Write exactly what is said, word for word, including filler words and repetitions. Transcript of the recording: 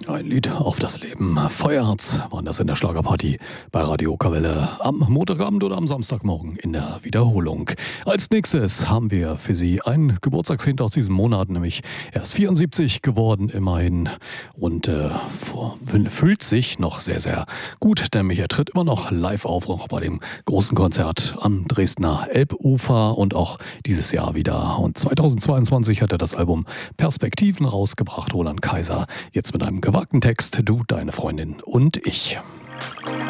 Ein Lied auf das Leben. Feuerherz waren das in der Schlagerparty bei Radio Kawelle am Montagabend oder am Samstagmorgen in der Wiederholung. Als nächstes haben wir für Sie ein Geburtstagskind aus diesem Monat, nämlich er ist vierundsiebzig geworden immerhin und äh, fühlt sich noch sehr, sehr gut, nämlich er tritt immer noch live auf, auch bei dem großen Konzert am Dresdner Elbufer und auch dieses Jahr wieder. Und zweitausendzweiundzwanzig hat er das Album Perspektiven rausgebracht, Roland Kaiser, jetzt mit einem gewagten Text, Du, deine Freundin und ich.